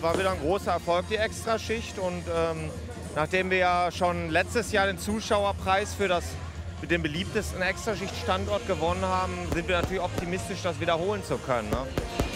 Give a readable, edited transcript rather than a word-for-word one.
war wieder ein großer Erfolg, die Extraschicht. Und nachdem wir ja schon letztes Jahr den Zuschauerpreis für den beliebtesten Extraschicht-Standort gewonnen haben, sind wir natürlich optimistisch, das wiederholen zu können. Ne?